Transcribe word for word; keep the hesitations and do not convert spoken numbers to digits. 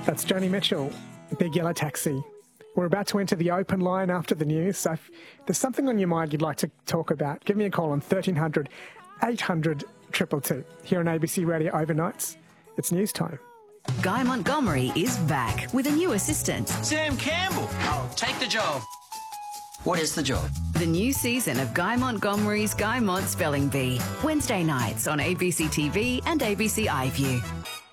That's Joni Mitchell, Big Yellow Taxi. We're about to enter the open line after the news, so if there's something on your mind you'd like to talk about, give me a call on thirteen hundred, eight hundred, two two two. Here on A B C Radio Overnights, it's news time. Guy Montgomery is back with a new assistant. Sam Campbell. I'll take the job. What is the job? The new season of Guy Montgomery's Guy Mont Spelling Bee. Wednesday nights on A B C T V and A B C iView.